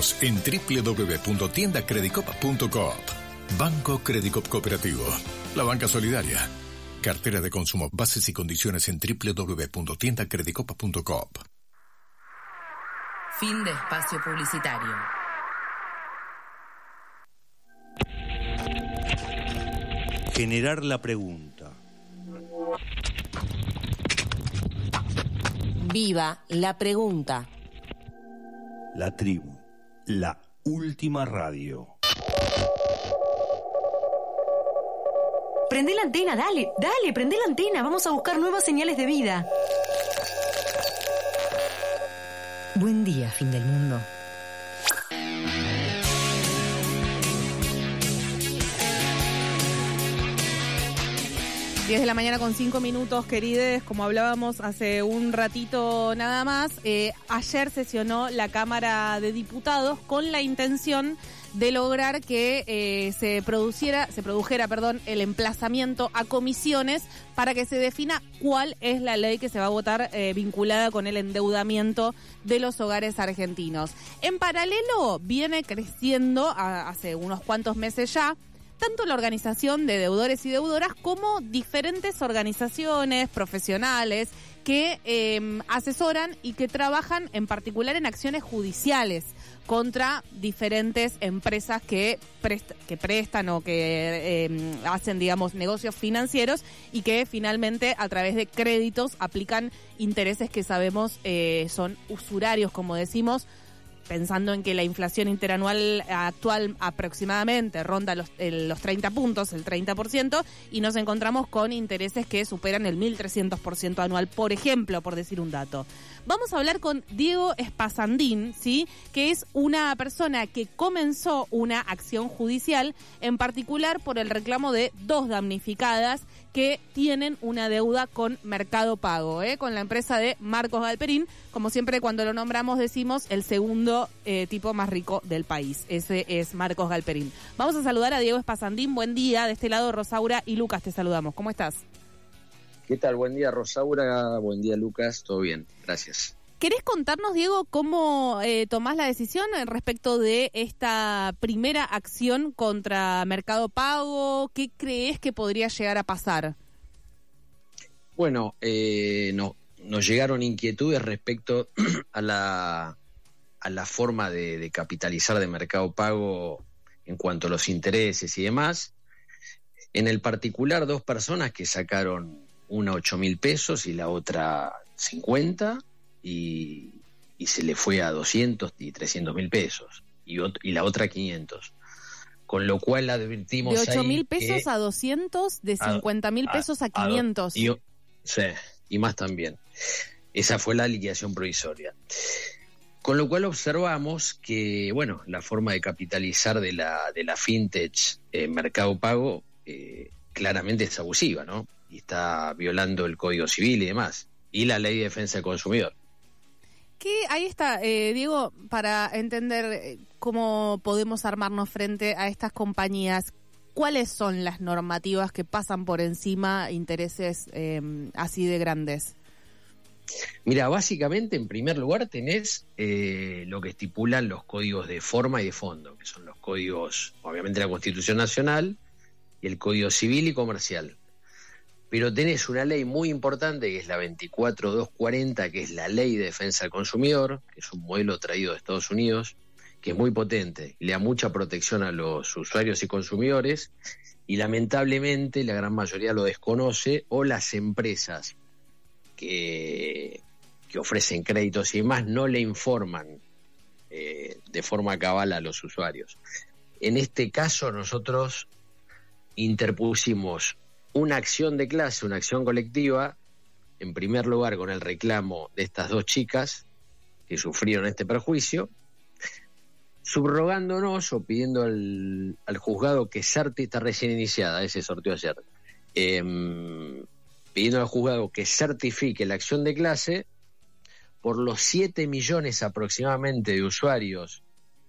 Consumiéndolos en www.tiendacredicop.coop. Banco Credicop Cooperativo. La banca solidaria. Cartera de consumo. Bases y condiciones en www.tiendacredicop.coop. Fin de espacio publicitario. Generar la pregunta. Viva la pregunta. La tribu, la última radio. Prende la antena, dale, prende la antena. Vamos a buscar nuevas señales de vida. Buen día, fin del mundo. 10 de la mañana con 5 minutos, querides, como hablábamos hace un ratito nada más, ayer sesionó la Cámara de Diputados con la intención de lograr que se produjera el emplazamiento a comisiones para que se defina cuál es la ley que se va a votar vinculada con el endeudamiento de los hogares argentinos. En paralelo viene creciendo hace unos cuantos meses ya tanto la organización de deudores y deudoras como diferentes organizaciones profesionales que asesoran y que trabajan en particular en acciones judiciales contra diferentes empresas que prestan o que hacen, digamos, negocios financieros y que finalmente a través de créditos aplican intereses que sabemos son usurarios, como decimos, pensando en que la inflación interanual actual aproximadamente ronda los 30 puntos, el 30%, y nos encontramos con intereses que superan el 1.300% anual, por ejemplo, por decir un dato. Vamos a hablar con Diego Espasandín, ¿sí?, que es una persona que comenzó una acción judicial, en particular por el reclamo de 2 damnificadas que tienen una deuda con Mercado Pago, con la empresa de Marcos Galperín. Como siempre, cuando lo nombramos decimos el segundo tipo más rico del país. Ese es Marcos Galperín. Vamos a saludar a Diego Espasandín. Buen día. De este lado, Rosaura y Lucas te saludamos. ¿Cómo estás? ¿Qué tal? Buen día, Rosaura. Buen día, Lucas. Todo bien. Gracias. ¿Querés contarnos, Diego, cómo tomás la decisión respecto de esta primera acción contra Mercado Pago? ¿Qué crees que podría llegar a pasar? Bueno, nos llegaron inquietudes respecto a la forma de capitalizar de Mercado Pago en cuanto a los intereses y demás. En el particular, 2 personas que sacaron una 8.000 pesos y la otra 50, y se le fue a 200 y 300.000 pesos, y la otra 500. Con lo cual advertimos de 8.000 pesos a 200, de 50.000 pesos a 500. Sí, y más también. Esa fue la liquidación provisoria. Con lo cual observamos que, bueno, la forma de capitalizar de la fintech Mercado Pago claramente es abusiva, ¿no? Y está violando el Código Civil y demás, y la Ley de Defensa del Consumidor. Ahí está, Diego, para entender cómo podemos armarnos frente a estas compañías, ¿cuáles son las normativas que pasan por encima intereses así de grandes? Mira, básicamente, en primer lugar, tenés lo que estipulan los códigos de forma y de fondo, que son los códigos, obviamente, de la Constitución Nacional y el Código Civil y Comercial. Pero tenés una ley muy importante, que es la 24240, que es la Ley de Defensa del Consumidor, que es un modelo traído de Estados Unidos, que es muy potente y le da mucha protección a los usuarios y consumidores, y lamentablemente la gran mayoría lo desconoce, o las empresas que ofrecen créditos y demás no le informan de forma cabal a los usuarios. En este caso nosotros interpusimos una acción de clase, una acción colectiva, en primer lugar con el reclamo de estas 2 chicas que sufrieron este perjuicio, subrogándonos o pidiendo al juzgado que está recién iniciada, ese sorteo ayer, pidiendo al juzgado que certifique la acción de clase por los 7 millones aproximadamente de usuarios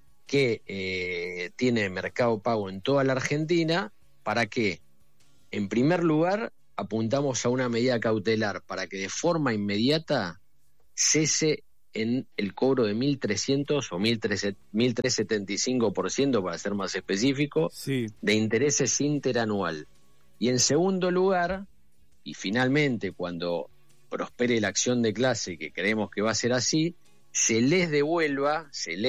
que tiene Mercado Pago en toda la Argentina, para que, en primer lugar, apuntamos a una medida cautelar para que de forma inmediata cese en el cobro de 1.300 o 1.375%, para ser más específico, Sí. de intereses interanual. Y en segundo lugar, y finalmente cuando prospere la acción de clase, que creemos que va a ser así, se les devuelva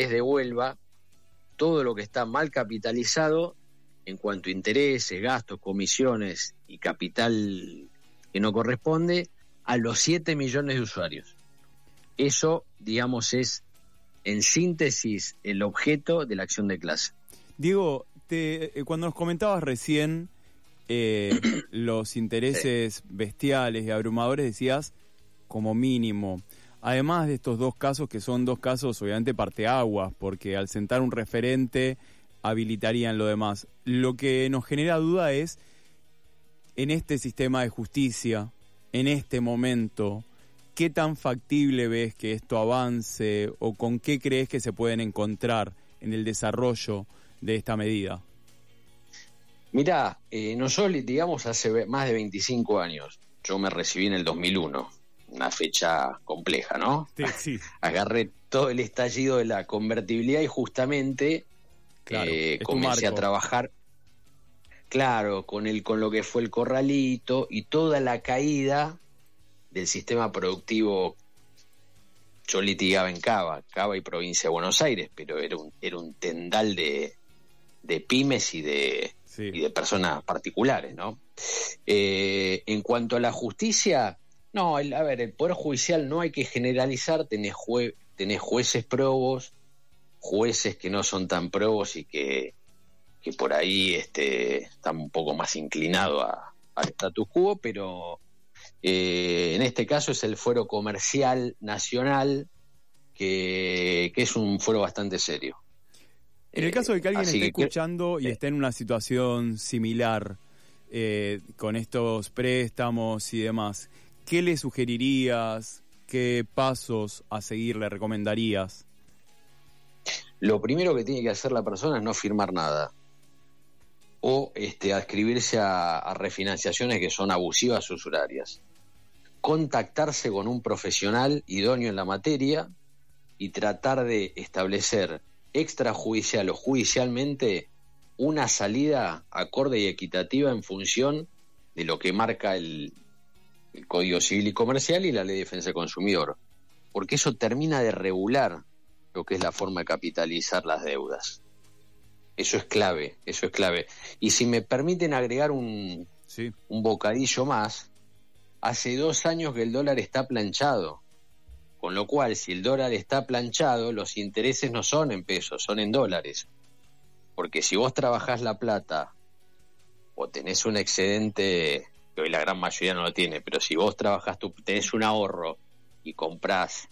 todo lo que está mal capitalizado en cuanto a intereses, gastos, comisiones y capital que no corresponde a los 7 millones de usuarios. Eso, digamos, es en síntesis el objeto de la acción de clase. Diego, cuando nos comentabas recién los intereses bestiales y abrumadores, decías como mínimo. Además de estos dos casos, que son dos casos obviamente parteaguas, porque al sentar un referente habilitarían lo demás. Lo que nos genera duda es, en este sistema de justicia, en este momento, ¿qué tan factible ves que esto avance o con qué crees que se pueden encontrar en el desarrollo de esta medida? Mirá, nosotros litigamos hace más de 25 años. Yo me recibí en el 2001, una fecha compleja, ¿no? Sí. Agarré todo el estallido de la convertibilidad y justamente Claro, comencé a trabajar, claro, con lo que fue el corralito y toda la caída del sistema productivo. Yo litigaba en Cava y provincia de Buenos Aires, pero era un tendal de pymes y de personas particulares, ¿no? En cuanto a la justicia, no, el Poder Judicial no hay que generalizar, tenés jueces probos, jueces que no son tan probos y que por ahí están un poco más inclinados al status quo, pero en este caso es el Fuero Comercial Nacional, que es un fuero bastante serio. En el caso de que alguien esté que escuchando y esté en una situación similar con estos préstamos y demás, ¿qué le sugerirías? ¿Qué pasos a seguir le recomendarías? Lo primero que tiene que hacer la persona es no firmar nada o adscribirse a refinanciaciones que son abusivas, usurarias. Contactarse con un profesional idóneo en la materia y tratar de establecer extrajudicial o judicialmente una salida acorde y equitativa en función de lo que marca el Código Civil y Comercial y la Ley de Defensa del Consumidor, porque eso termina de regular lo que es la forma de capitalizar las deudas. Eso es clave. Y si me permiten agregar un bocadillo más, hace 2 años que el dólar está planchado, con lo cual si el dólar está planchado, los intereses no son en pesos, son en dólares. Porque si vos trabajás la plata o tenés un excedente, que hoy la gran mayoría no lo tiene, pero si vos trabajás, tenés un ahorro y comprás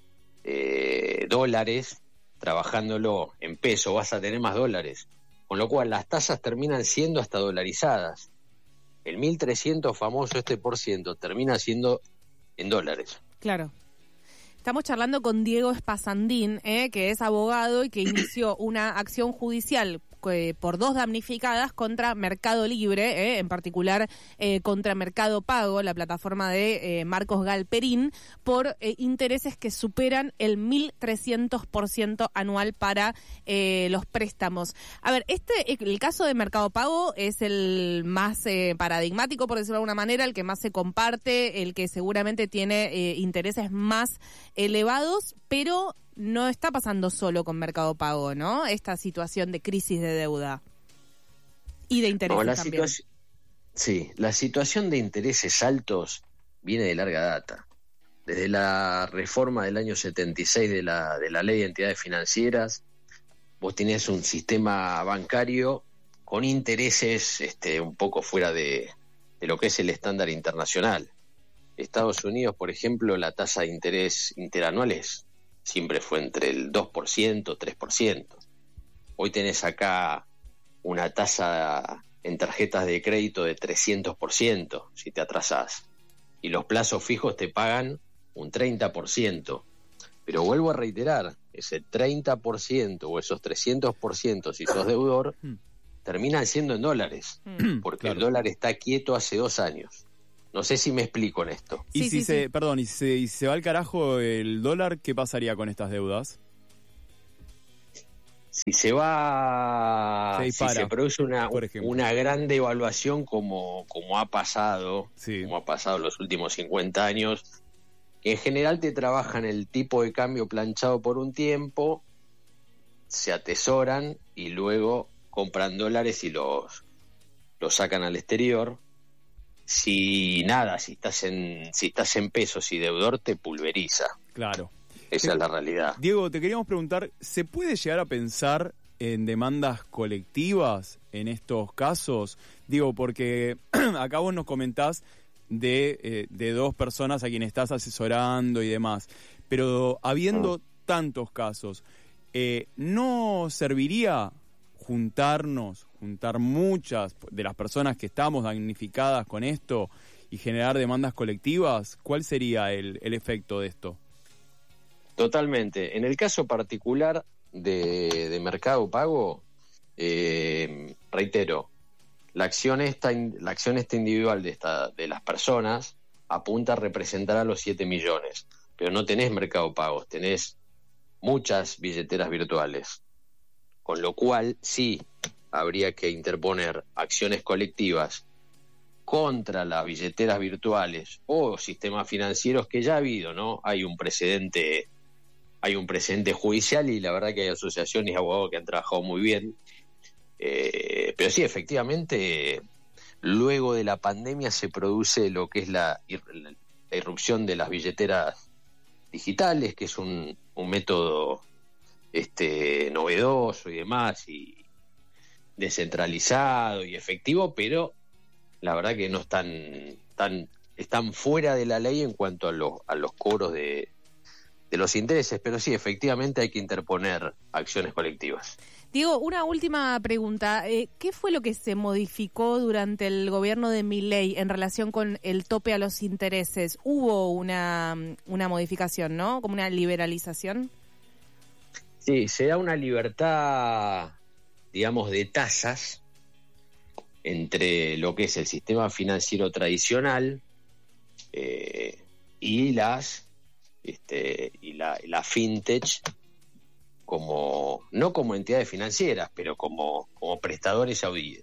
dólares, trabajándolo en peso vas a tener más dólares, con lo cual las tasas terminan siendo hasta dolarizadas. El 1.300 famoso % termina siendo en dólares. Claro. Estamos charlando con Diego Espasandín, que es abogado y que inició una acción judicial por 2 damnificadas contra Mercado Libre, en particular contra Mercado Pago, la plataforma de Marcos Galperín, por intereses que superan el 1.300% anual para los préstamos. A ver, el caso de Mercado Pago es el más paradigmático, por decirlo de alguna manera, el que más se comparte, el que seguramente tiene intereses más elevados, pero no está pasando solo con Mercado Pago, ¿no? Esta situación de crisis de deuda y de intereses también. Sí, la situación de intereses altos viene de larga data. Desde la reforma del año 76 de la Ley de Entidades Financieras, vos tenés un sistema bancario con intereses un poco fuera de lo que es el estándar internacional. Estados Unidos, por ejemplo, la tasa de interés interanuales siempre fue entre el 2%, 3%. Hoy tenés acá una tasa en tarjetas de crédito de 300% si te atrasás. Y los plazos fijos te pagan un 30%. Pero vuelvo a reiterar, ese 30% o esos 300% si sos deudor, terminan siendo en dólares. Porque el dólar está quieto hace 2 años. No sé si me explico en esto. Y Sí, si sí. perdón, y si se va al carajo el dólar, ¿qué pasaría con estas deudas? Si se va, Se dispara, si se produce por ejemplo. una gran devaluación como ha pasado, Sí. como ha pasado en los últimos 50 años, que en general te trabajan el tipo de cambio planchado por un tiempo, se atesoran y luego compran dólares y los sacan al exterior. Si estás en pesos y deudor, te pulveriza. Claro. Esa es la realidad. Diego, te queríamos preguntar, ¿se puede llegar a pensar en demandas colectivas en estos casos? Digo, porque acá vos nos comentás de dos personas a quienes estás asesorando y demás, pero habiendo tantos casos, ¿no serviría juntar muchas de las personas que estamos damnificadas con esto y generar demandas colectivas? ¿Cuál sería el efecto de esto? Totalmente. En el caso particular de Mercado Pago, reitero, la acción esta individual de las personas apunta a representar a los 7 millones, pero no tenés Mercado Pago, tenés muchas billeteras virtuales, con lo cual sí habría que interponer acciones colectivas contra las billeteras virtuales o sistemas financieros que ya ha habido, ¿no? Hay un precedente judicial y la verdad que hay asociaciones y abogados que han trabajado muy bien. Pero sí, efectivamente, luego de la pandemia se produce lo que es la irrupción de las billeteras digitales, que es un método novedoso y demás, y descentralizado y efectivo, pero la verdad que no están fuera de la ley en cuanto a los cobros de los intereses, pero sí, efectivamente hay que interponer acciones colectivas. Diego, una última pregunta. ¿Qué fue lo que se modificó durante el gobierno de Milei en relación con el tope a los intereses? Hubo una modificación, ¿no? Como una liberalización. Sí, se da una libertad, digamos, de tasas entre lo que es el sistema financiero tradicional y la fintech, no como entidades financieras, pero como prestadores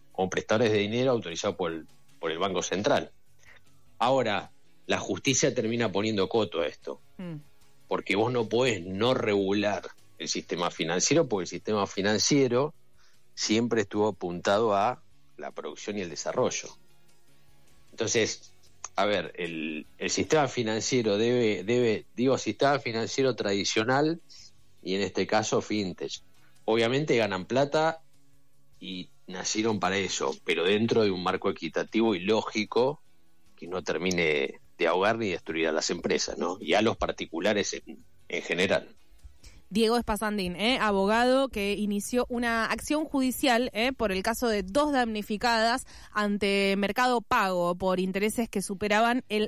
de dinero autorizados por el Banco Central. Ahora, la justicia termina poniendo coto a esto, porque vos no podés no regular el sistema financiero, porque el sistema financiero siempre estuvo apuntado a la producción y el desarrollo. Entonces, a ver, el sistema financiero sistema financiero tradicional y en este caso fintech. Obviamente ganan plata y nacieron para eso, pero dentro de un marco equitativo y lógico que no termine de ahogar ni destruir a las empresas, ¿no? Y a los particulares en general. Diego Espasandín, abogado que inició una acción judicial por el caso de 2 damnificadas ante Mercado Pago por intereses que superaban el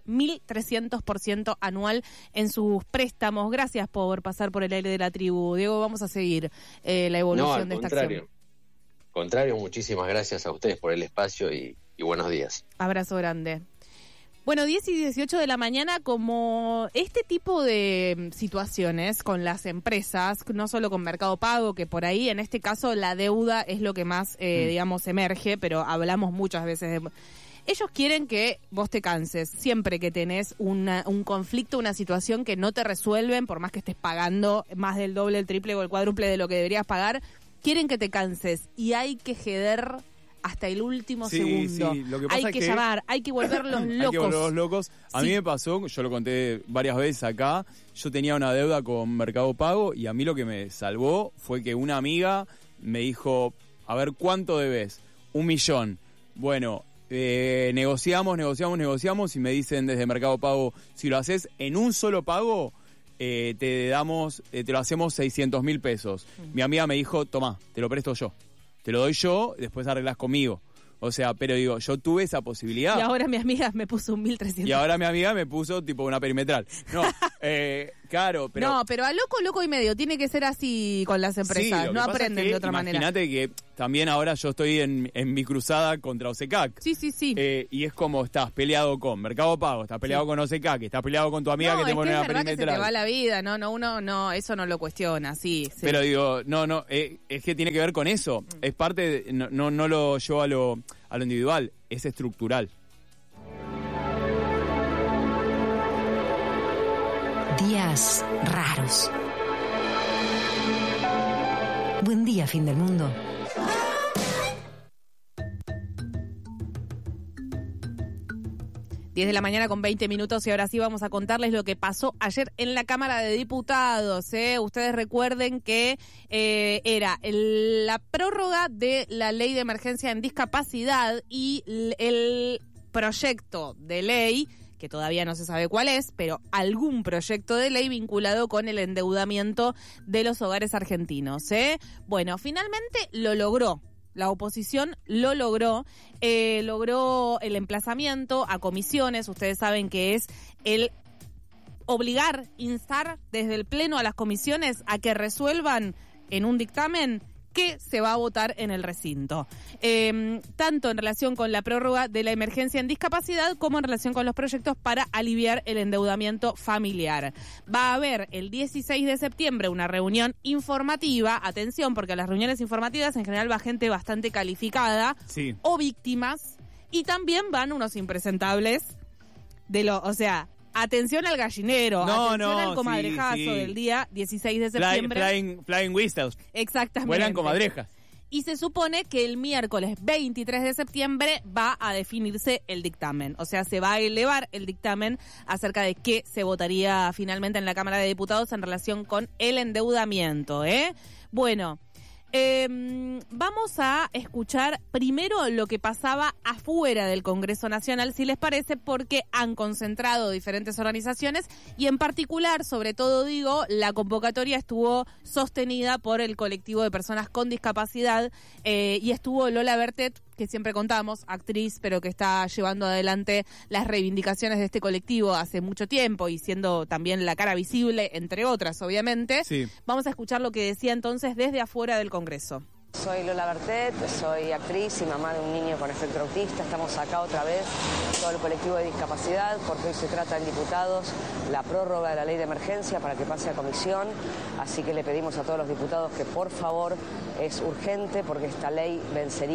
1.300% anual en sus préstamos. Gracias por pasar por el aire de la tribu. Diego, vamos a seguir la evolución de esta acción. Al contrario, muchísimas gracias a ustedes por el espacio y buenos días. Abrazo grande. Bueno, 10 y 18 de la mañana, como este tipo de situaciones con las empresas, no solo con Mercado Pago, que por ahí en este caso la deuda es lo que más, digamos, emerge, pero hablamos muchas veces de... Ellos quieren que vos te canses, siempre que tenés un conflicto, una situación que no te resuelven, por más que estés pagando más del doble, el triple o el cuádruple de lo que deberías pagar, quieren que te canses y hay que jeder hasta el último segundo. Sí, lo que pasa hay que llamar, hay que volverlos locos. A mí me pasó, yo lo conté varias veces acá, yo tenía una deuda con Mercado Pago y a mí lo que me salvó fue que una amiga me dijo, a ver, ¿cuánto debes? 1 millón. Bueno, negociamos y me dicen desde Mercado Pago, si lo haces en un solo pago, te lo hacemos 600.000 pesos. Mi amiga me dijo, tomá, te lo presto yo. Te lo doy yo, después arreglás conmigo. O sea, pero digo, yo tuve esa posibilidad. Y ahora mi amiga me puso un 1.300. Y ahora mi amiga me puso tipo una perimetral. No, Claro, pero... No, pero a loco y medio. Tiene que ser así con las empresas. Sí, no aprenden de otra manera. Imagínate que también ahora yo estoy en mi cruzada contra OSECAC. Sí. Y es como estás peleado con Mercado Pago, estás peleado con OSECAC, estás peleado con tu amiga que te pone una perimetral. Es que se te va la vida, uno eso no lo cuestiona, sí. Pero digo, es que tiene que ver con eso. Es parte, no lo llevo a lo individual, es estructural. Días raros. Buen día, fin del mundo. Diez de la mañana con 20 minutos y ahora sí vamos a contarles lo que pasó ayer en la Cámara de Diputados. Ustedes recuerden que era la prórroga de la ley de emergencia en discapacidad y el proyecto de ley, que todavía no se sabe cuál es, pero algún proyecto de ley vinculado con el endeudamiento de los hogares argentinos. Bueno, finalmente lo logró. La oposición lo logró el emplazamiento a comisiones. Ustedes saben que es el instar desde el Pleno a las comisiones a que resuelvan en un dictamen que se va a votar en el recinto. Tanto en relación con la prórroga de la emergencia en discapacidad como en relación con los proyectos para aliviar el endeudamiento familiar. Va a haber el 16 de septiembre una reunión informativa, atención, porque a las reuniones informativas en general va gente bastante calificada o víctimas, y también van unos impresentables atención al gallinero, atención al comadrejazo del día 16 de septiembre. Flying whistles. Exactamente. Vuelan comadrejas. Y se supone que el miércoles 23 de septiembre va a definirse el dictamen. O sea, se va a elevar el dictamen acerca de qué se votaría finalmente en la Cámara de Diputados en relación con el endeudamiento. Bueno, vamos a escuchar primero lo que pasaba afuera del Congreso Nacional, si les parece, porque han concentrado diferentes organizaciones y en particular, sobre todo la convocatoria estuvo sostenida por el colectivo de personas con discapacidad y estuvo Lola Bertet, que siempre contamos, actriz, pero que está llevando adelante las reivindicaciones de este colectivo hace mucho tiempo y siendo también la cara visible, entre otras, obviamente. Sí. Vamos a escuchar lo que decía entonces desde afuera del Congreso. Soy Lola Bertet, soy actriz y mamá de un niño con espectro autista. Estamos acá otra vez, todo el colectivo de discapacidad, porque hoy se trata en diputados la prórroga de la ley de emergencia para que pase a comisión. Así que le pedimos a todos los diputados que por favor, es urgente porque esta ley vence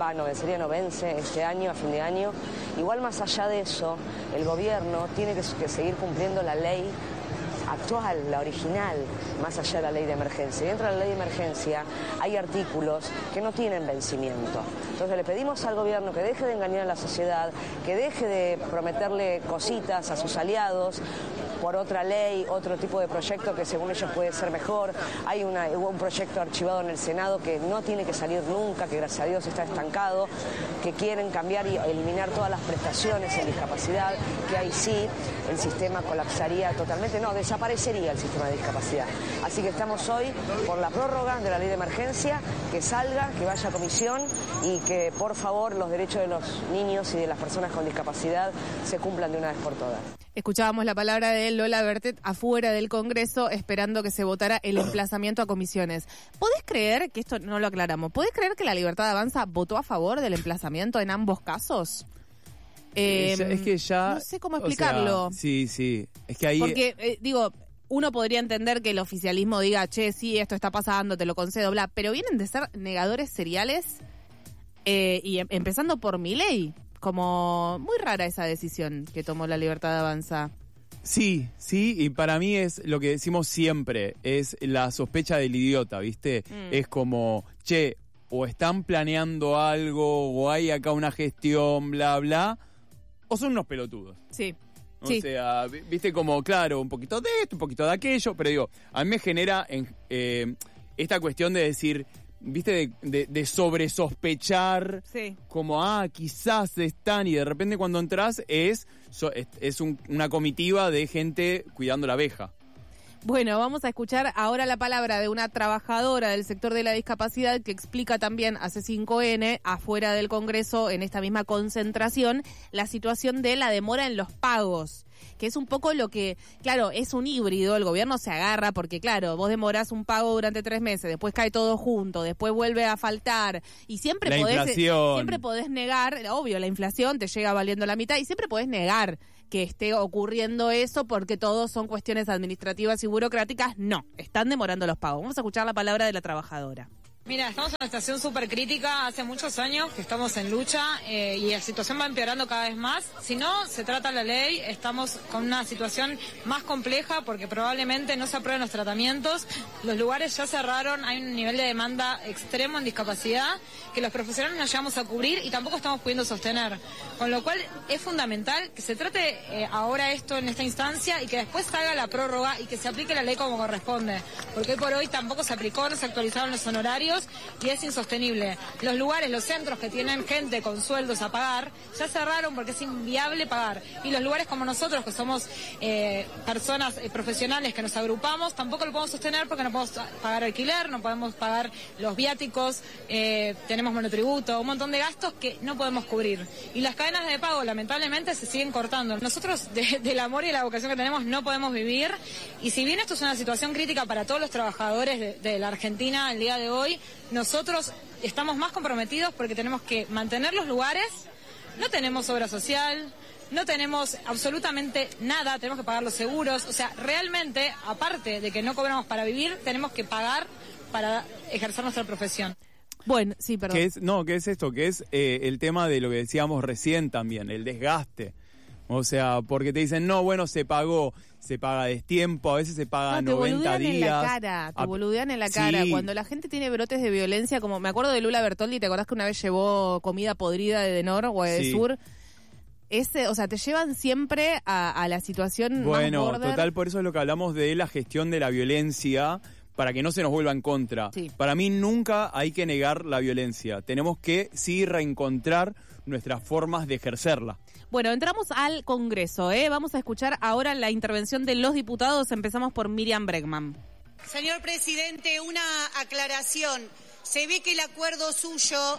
este año, a fin de año. Igual más allá de eso, el gobierno tiene que seguir cumpliendo la ley actual, la original, más allá de la ley de emergencia. Dentro de la ley de emergencia hay artículos que no tienen vencimiento. Entonces le pedimos al gobierno que deje de engañar a la sociedad, que deje de prometerle cositas a sus aliados por otra ley, otro tipo de proyecto que según ellos puede ser mejor. Hubo un proyecto archivado en el Senado que no tiene que salir nunca, que gracias a Dios está estancado, que quieren cambiar y eliminar todas las prestaciones en discapacidad, que ahí sí el sistema colapsaría totalmente, desaparecería el sistema de discapacidad. Así que estamos hoy por la prórroga de la ley de emergencia, que salga, que vaya a comisión y que por favor los derechos de los niños y de las personas con discapacidad se cumplan de una vez por todas. Escuchábamos la palabra de Lola Bertet afuera del Congreso esperando que se votara el emplazamiento a comisiones. ¿Podés creer, que esto no lo aclaramos, ¿podés creer que la Libertad Avanza votó a favor del emplazamiento en ambos casos? Es que ya... No sé cómo explicarlo. Sí, es que ahí... Porque, uno podría entender que el oficialismo diga, sí, esto está pasando, te lo concedo, bla, pero vienen de ser negadores seriales y empezando por Milei. Como muy rara esa decisión que tomó la Libertad Avanza. Sí, y para mí es lo que decimos siempre, es la sospecha del idiota, ¿viste? Es como, o están planeando algo, o hay acá una gestión, bla, bla, o son unos pelotudos. Sí. O sea, viste como, claro, un poquito de esto, un poquito de aquello, pero digo, a mí me genera esta cuestión de decir, viste, de sobresospechar, como, quizás están, y de repente cuando entras es una comitiva de gente cuidando la abeja. Bueno, vamos a escuchar ahora la palabra de una trabajadora del sector de la discapacidad que explica también a C5N, afuera del Congreso, en esta misma concentración, la situación de la demora en los pagos, que es un poco lo que, claro, es un híbrido, el gobierno se agarra porque, claro, vos demorás un pago durante 3 meses, después cae todo junto, después vuelve a faltar, y siempre podés negar, obvio, la inflación te llega valiendo la mitad, y siempre podés negar que esté ocurriendo eso porque todos son cuestiones administrativas y burocráticas. No, están demorando los pagos. Vamos a escuchar la palabra de la trabajadora. Mira, estamos en una situación súper crítica, hace muchos años que estamos en lucha y la situación va empeorando cada vez más. Si no se trata la ley, estamos con una situación más compleja porque probablemente no se aprueben los tratamientos, los lugares ya cerraron, hay un nivel de demanda extremo en discapacidad que los profesionales no llegamos a cubrir y tampoco estamos pudiendo sostener. Con lo cual es fundamental que se trate ahora esto en esta instancia y que después se haga la prórroga y que se aplique la ley como corresponde. Porque hoy por hoy tampoco se aplicó, no se actualizaron los honorarios y es insostenible. Los lugares, los centros que tienen gente con sueldos a pagar, ya cerraron porque es inviable pagar. Y los lugares como nosotros, que somos personas profesionales que nos agrupamos, tampoco lo podemos sostener porque no podemos pagar alquiler, no podemos pagar los viáticos, tenemos monotributo, un montón de gastos que no podemos cubrir. Y las cadenas de pago, lamentablemente, se siguen cortando. Nosotros, del amor y la vocación que tenemos, no podemos vivir. Y si bien esto es una situación crítica para todos los trabajadores de la Argentina el día de hoy, nosotros estamos más comprometidos porque tenemos que mantener los lugares, no tenemos obra social, no tenemos absolutamente nada, tenemos que pagar los seguros, o sea, realmente, aparte de que no cobramos para vivir, tenemos que pagar para ejercer nuestra profesión. Bueno, sí, perdón. ¿Qué es esto? Que es el tema de lo que decíamos recién también, el desgaste. O sea, porque te dicen, no, bueno, se paga a destiempo, a veces se paga 90 días. Te boludean en la cara. Sí. Cuando la gente tiene brotes de violencia, como me acuerdo de Lula Bertoldi, ¿te acordás que una vez llevó comida podrida de Denor o de Sur? O sea, te llevan siempre a la situación más border. Total, por eso es lo que hablamos de la gestión de la violencia, para que no se nos vuelva en contra. Sí. Para mí nunca hay que negar la violencia. Tenemos que sí reencontrar nuestras formas de ejercerla. Bueno, entramos al Congreso, Vamos a escuchar ahora la intervención de los diputados. Empezamos por Miriam Bregman. Señor presidente, una aclaración. Se ve que el acuerdo suyo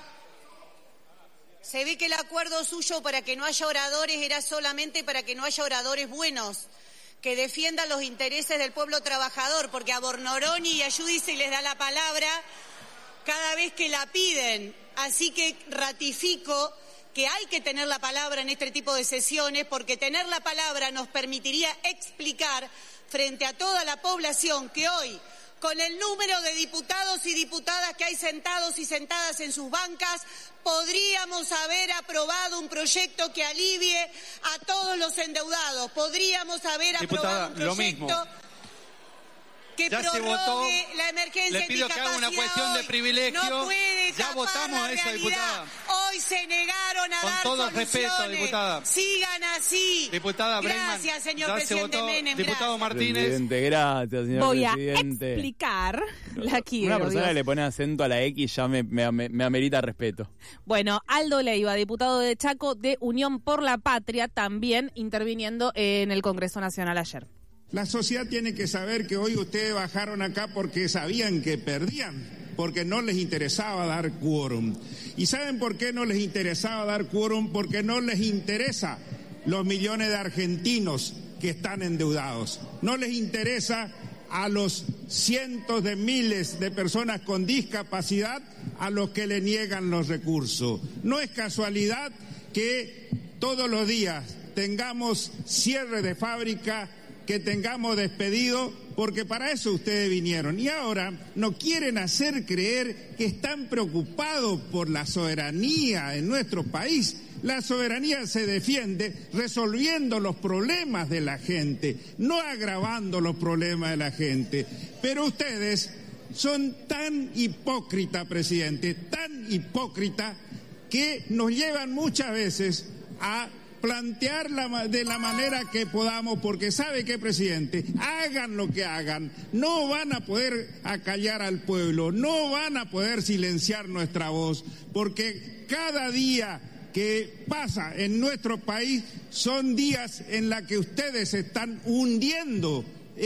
para que no haya oradores era solamente para que no haya oradores buenos, que defiendan los intereses del pueblo trabajador, porque a Bornoroni y a Giudice les da la palabra cada vez que la piden. Así que ratifico que hay que tener la palabra en este tipo de sesiones, porque tener la palabra nos permitiría explicar frente a toda la población que hoy, con el número de diputados y diputadas que hay sentados y sentadas en sus bancas, podríamos haber aprobado un proyecto que alivie a todos los endeudados. Podríamos haber aprobado un proyecto que ya prorrogue se votó, la emergencia. le pido que haga una cuestión de privilegio. No puede ya votamos la eso, realidad. diputada. Hoy se negaron a con dar todo soluciones. Respeto, diputada. Sigan así. Diputada Bregman. Gracias, señor ya presidente se votó. Menem. Diputado Gracias. Martínez. Presidente, gracias, señor Voy presidente. a explicar la quiero. Una persona Dios. que le pone acento a la X ya me amerita respeto. Bueno, Aldo Leiva, diputado de Chaco de Unión por la Patria, también interviniendo en el Congreso Nacional ayer. La sociedad tiene que saber que hoy ustedes bajaron acá porque sabían que perdían, porque no les interesaba dar quórum. ¿Y saben por qué no les interesaba dar quórum? Porque no les interesa los millones de argentinos que están endeudados. No les interesa a los cientos de miles de personas con discapacidad a los que le niegan los recursos. No es casualidad que todos los días tengamos cierre de fábrica, que tengamos despedido, porque para eso ustedes vinieron. Y ahora nos quieren hacer creer que están preocupados por la soberanía en nuestro país. La soberanía se defiende resolviendo los problemas de la gente, no agravando los problemas de la gente. Pero ustedes son tan hipócritas, presidente, tan hipócritas, que nos llevan muchas veces a plantear de la manera que podamos, porque sabe que, presidente, hagan lo que hagan, no van a poder acallar al pueblo, no van a poder silenciar nuestra voz, porque cada día que pasa en nuestro país son días en los que ustedes se están hundiendo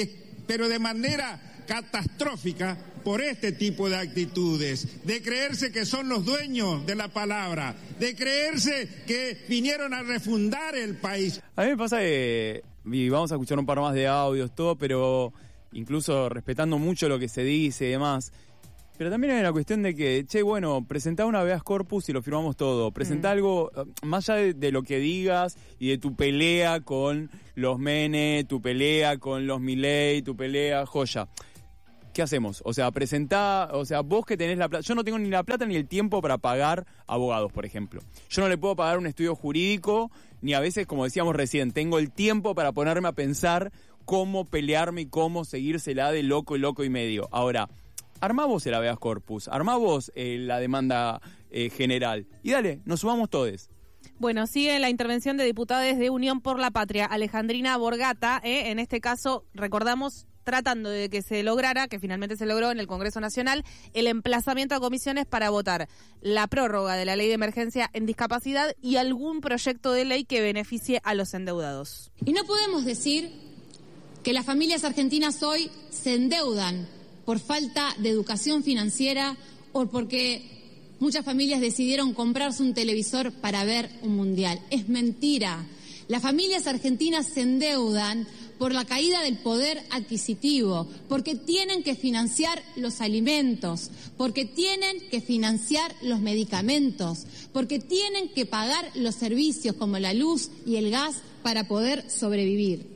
pero de manera catastrófica por este tipo de actitudes, de creerse que son los dueños de la palabra, de creerse que vinieron a refundar el país. A mí me pasa que, y vamos a escuchar un par más de audios, todo, pero incluso respetando mucho lo que se dice y demás, pero también hay una cuestión de que, bueno, presentá una habeas corpus y lo firmamos todo. Presentá algo, más allá de lo que digas y de tu pelea con los Mene, tu pelea con los Milei, tu pelea, joya. ¿Qué hacemos? O sea, presentá, vos que tenés la plata. Yo no tengo ni la plata ni el tiempo para pagar abogados, por ejemplo. Yo no le puedo pagar un estudio jurídico, ni a veces, como decíamos recién, tengo el tiempo para ponerme a pensar cómo pelearme y cómo seguírsela de loco y medio. Ahora, armá vos el habeas corpus, armá vos la demanda general y dale, nos sumamos todos. Bueno, sigue la intervención de diputados de Unión por la Patria, Alejandrina Borgata, en este caso, recordamos, tratando de que se lograra, que finalmente se logró en el Congreso Nacional, el emplazamiento a comisiones para votar la prórroga de la ley de emergencia en discapacidad y algún proyecto de ley que beneficie a los endeudados. Y no podemos decir que las familias argentinas hoy se endeudan por falta de educación financiera o porque muchas familias decidieron comprarse un televisor para ver un mundial. Es mentira. Las familias argentinas se endeudan por la caída del poder adquisitivo, porque tienen que financiar los alimentos, porque tienen que financiar los medicamentos, porque tienen que pagar los servicios como la luz y el gas para poder sobrevivir.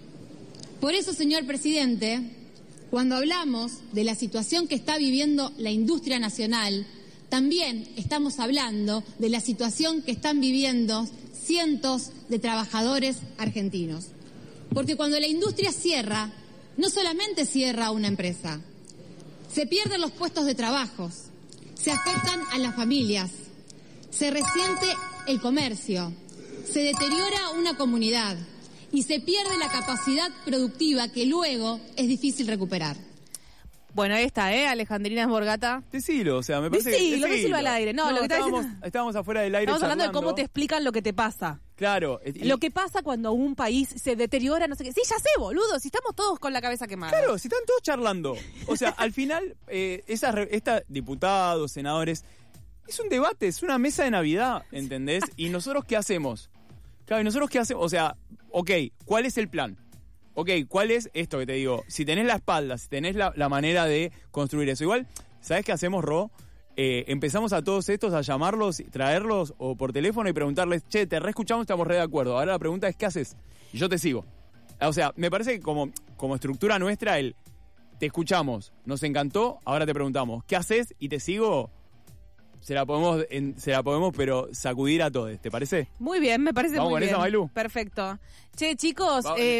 Por eso, señor presidente, cuando hablamos de la situación que está viviendo la industria nacional, también estamos hablando de la situación que están viviendo cientos de trabajadores argentinos. Porque cuando la industria cierra, no solamente cierra una empresa, se pierden los puestos de trabajo, se afectan a las familias, se resiente el comercio, se deteriora una comunidad y se pierde la capacidad productiva que luego es difícil recuperar. Bueno, ahí está, Alejandrina Borgata. Decilo, me parece decilo al aire. No, lo que estábamos afuera del aire. Estamos hablando de cómo te explican lo que te pasa. Claro. Lo que pasa cuando un país se deteriora, no sé qué. Sí, ya sé, boludo, si estamos todos con la cabeza quemada. Claro, si están todos charlando. O sea, al final, diputados, senadores, es un debate, es una mesa de Navidad, ¿entendés? ¿Y nosotros qué hacemos? Claro, ¿y nosotros qué hacemos? O sea, ¿cuál es el plan? ¿Cuál es esto que te digo? Si tenés la espalda, si tenés la manera de construir eso. Igual, ¿sabés qué hacemos, Ro? Empezamos a todos estos a llamarlos, traerlos o por teléfono y preguntarles, che, te reescuchamos, estamos re de acuerdo. Ahora la pregunta es, ¿qué haces? Y yo te sigo. O sea, me parece que como estructura nuestra, te escuchamos, nos encantó, ahora te preguntamos, ¿qué haces? Y te sigo. Se la podemos, pero sacudir a todos, ¿te parece? Muy bien, me parece muy bien. ¿Vamos con esa, Mailu? Perfecto. Che, chicos...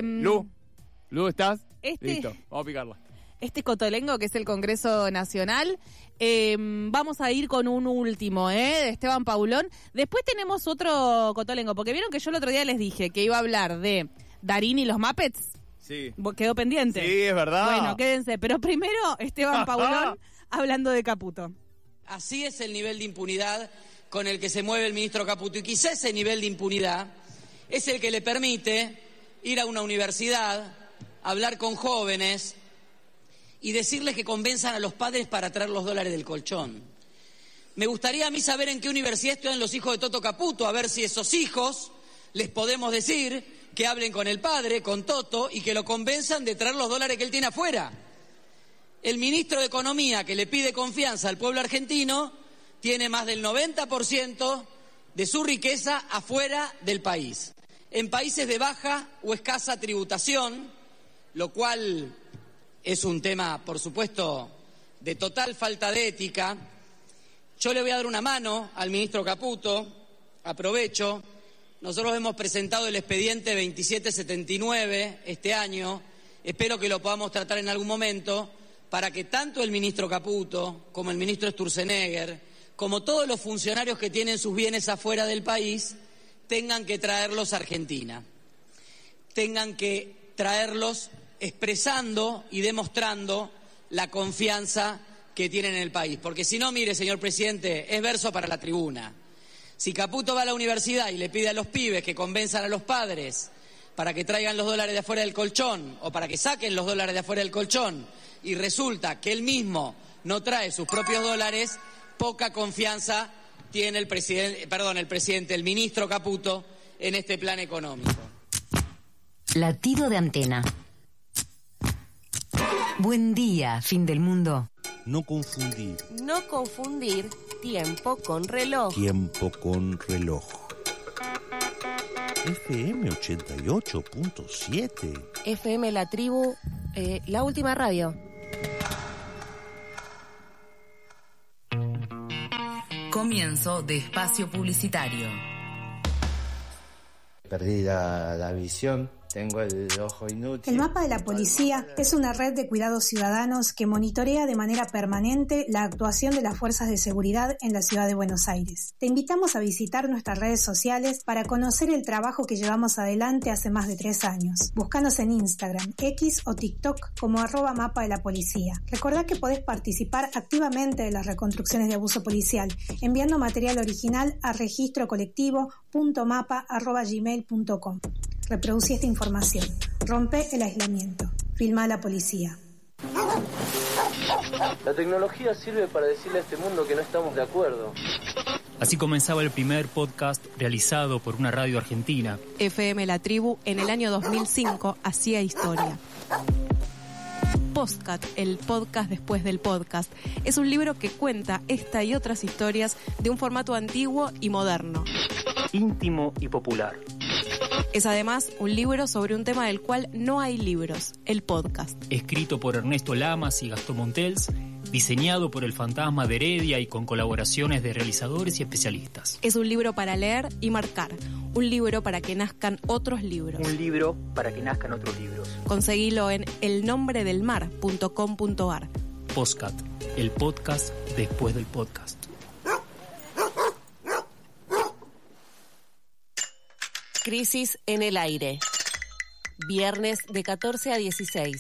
Lu, ¿estás? Listo, vamos a picarla. Este cotolengo, que es el Congreso Nacional, vamos a ir con un último, de Esteban Paulón. Después tenemos otro cotolengo, porque vieron que yo el otro día les dije que iba a hablar de Darín y los Muppets. Sí. Quedó pendiente. Sí, es verdad. Bueno, quédense. Pero primero, Esteban Paulón hablando de Caputo. Así es el nivel de impunidad con el que se mueve el ministro Caputo. Y quizá ese nivel de impunidad es el que le permite ir a una universidad, hablar con jóvenes y decirles que convenzan a los padres para traer los dólares del colchón. Me gustaría a mí saber en qué universidad estudian los hijos de Toto Caputo, a ver si esos hijos les podemos decir que hablen con el padre, con Toto, y que lo convenzan de traer los dólares que él tiene afuera. El ministro de Economía, que le pide confianza al pueblo argentino, tiene más del 90% de su riqueza afuera del país, en países de baja o escasa tributación, lo cual es un tema, por supuesto, de total falta de ética. Yo le voy a dar una mano al ministro Caputo, aprovecho. Nosotros hemos presentado el expediente 2779 este año, espero que lo podamos tratar en algún momento, para que tanto el ministro Caputo como el ministro Sturzenegger, como todos los funcionarios que tienen sus bienes afuera del país, tengan que traerlos a Argentina. Tengan que traerlos expresando y demostrando la confianza que tienen en el país. Porque si no, mire, señor presidente, es verso para la tribuna. Si Caputo va a la universidad y le pide a los pibes que convenzan a los padres para que traigan los dólares de afuera del colchón o para que saquen los dólares de afuera del colchón y resulta que él mismo no trae sus propios dólares, poca confianza tiene el ministro Caputo en este plan económico. Latido de antena. Buen día, fin del mundo. No confundir. No confundir tiempo con reloj. Tiempo con reloj. FM 88.7. FM La Tribu, la última radio. Comienzo de espacio publicitario. Perdí la visión. Tengo el ojo inútil. El Mapa de la Policía es una red de cuidados ciudadanos que monitorea de manera permanente la actuación de las fuerzas de seguridad en la ciudad de Buenos Aires. Te invitamos a visitar nuestras redes sociales para conocer el trabajo que llevamos adelante hace más de 3 años. Búscanos en Instagram, X o TikTok como @Mapa de la Policía. Recordá que podés participar activamente de las reconstrucciones de abuso policial enviando material original a registrocolectivo.mapa@gmail.com. Reproducí esta información. Rompe el aislamiento. Filma a la policía. La tecnología sirve para decirle a este mundo que no estamos de acuerdo. Así comenzaba el primer podcast realizado por una radio argentina. FM La Tribu en el año 2005 hacía historia. Postcat, el podcast después del podcast, es un libro que cuenta esta y otras historias de un formato antiguo y moderno. Íntimo y popular. Es además un libro sobre un tema del cual no hay libros, el podcast. Escrito por Ernesto Lamas y Gastón Montels, diseñado por el Fantasma de Heredia y con colaboraciones de realizadores y especialistas. Es un libro para leer y marcar, un libro para que nazcan otros libros. Un libro para que nazcan otros libros. Conseguilo en elnombredelmar.com.ar. Postcat, el podcast después del podcast. Crisis en el aire. Viernes de 14 a 16.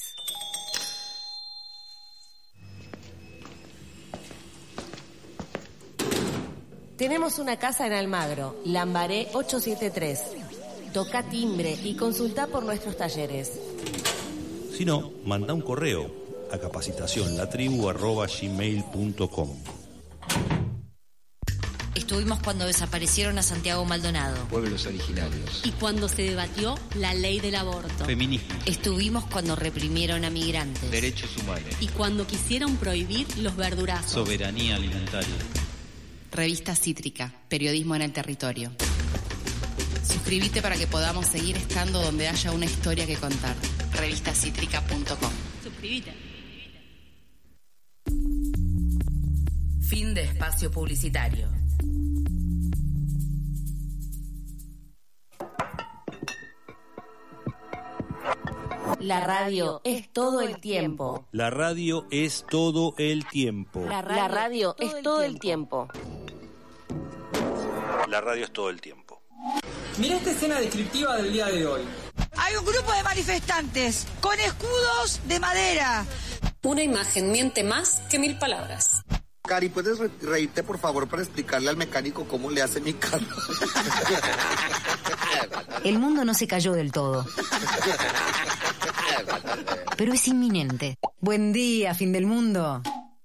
Tenemos una casa en Almagro, Lambaré 873. Toca timbre y consulta por nuestros talleres. Si no, manda un correo a capacitacionlatribu@gmail.com. Estuvimos cuando desaparecieron a Santiago Maldonado. Pueblos originarios. Y cuando se debatió la ley del aborto. Feminismo. Estuvimos cuando reprimieron a migrantes. Derechos humanos. Y cuando quisieron prohibir los verdurazos. Soberanía alimentaria. Revista Cítrica, periodismo en el territorio. Suscríbete para que podamos seguir estando donde haya una historia que contar. Revistacítrica.com. Suscríbete. Fin de espacio publicitario. La radio es todo el tiempo. La radio es todo el tiempo. La radio es todo el tiempo. La radio es todo el tiempo. Mirá esta escena descriptiva del día de hoy. Hay un grupo de manifestantes con escudos de madera. Una imagen miente más que 1000 palabras. Cari, ¿puedes reírte, por favor, para explicarle al mecánico cómo le hace mi carro? El mundo no se cayó del todo. Pero es inminente. Buen día, fin del mundo.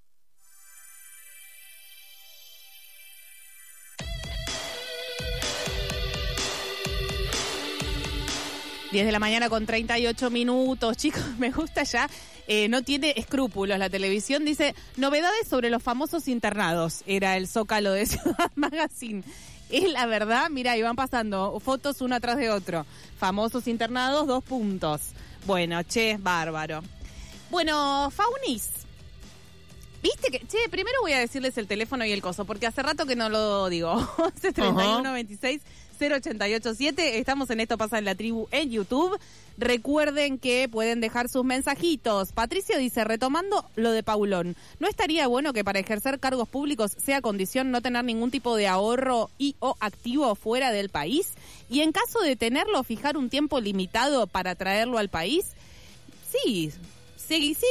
Diez de la mañana con 38 minutos. Chicos, me gusta ya. No tiene escrúpulos la televisión. Dice, novedades sobre los famosos internados. Era el Zócalo de Ciudad Magazine. Es la verdad, mira, y van pasando fotos uno atrás de otro. Famosos internados, 2 puntos. Bueno, che, bárbaro. Bueno, Faunis. ¿Viste que? Che, primero voy a decirles el teléfono y el coso, porque hace rato que no lo digo. 11 31 26 0887. Estamos en Esto Pasa en la Tribu en YouTube. Recuerden que pueden dejar sus mensajitos. Patricio dice, retomando lo de Paulón, ¿no estaría bueno que para ejercer cargos públicos sea condición no tener ningún tipo de ahorro y o activo fuera del país? Y en caso de tenerlo, fijar un tiempo limitado para traerlo al país. Sí.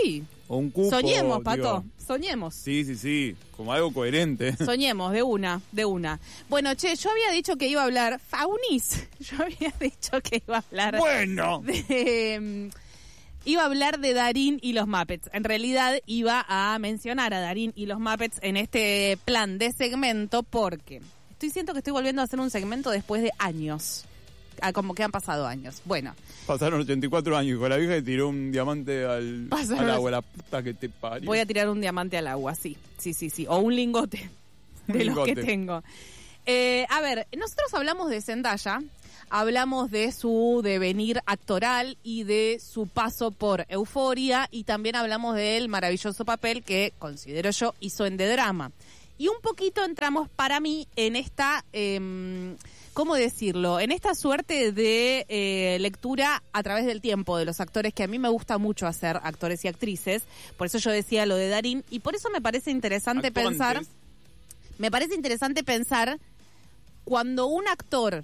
O un cupo. Soñemos, Pato, digo. soñemos. Sí, como algo coherente. Soñemos, de una. Bueno, che, yo había dicho que iba a hablar... Faunis, yo había dicho que iba a hablar... Bueno. Iba a hablar de Darín y los Muppets. En realidad iba a mencionar a Darín y los Muppets en este plan de segmento porque siento que estoy volviendo a hacer un segmento después de años. Como que han pasado años. Bueno. Pasaron 84 años y con la vieja le tiró un diamante al agua, la puta que te parió. Voy a tirar un diamante al agua, sí. O un lingote de los que tengo. A ver, nosotros hablamos de Zendaya, hablamos de su devenir actoral y de su paso por Euphoria y también hablamos del maravilloso papel que, considero yo, hizo en The Drama. Y un poquito entramos para mí en esta... ¿cómo decirlo? En esta suerte de lectura a través del tiempo de los actores, que a mí me gusta mucho hacer, actores y actrices. Por eso yo decía lo de Darín, y por eso me parece interesante pensar cuando un actor